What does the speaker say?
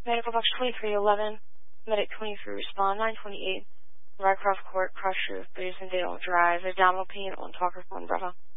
Medical box 2311, medic 23, respond 928, Rycroft Court, Cross Roof, Basin Dale Drive, abdominal pain on Talker Phone, Bravo.